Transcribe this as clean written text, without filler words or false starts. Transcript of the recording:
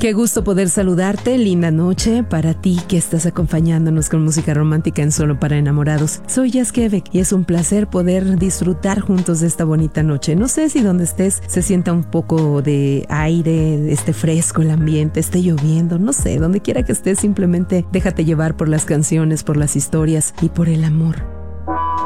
Qué gusto poder saludarte, linda noche para ti que estás acompañándonos con música romántica en Solo para Enamorados. Soy Jazz Quebec y es un placer poder disfrutar juntos de esta bonita noche. No sé si donde estés se sienta un poco de aire, esté fresco el ambiente, esté lloviendo, no sé, donde quiera que estés simplemente déjate llevar por las canciones, por las historias y por el amor.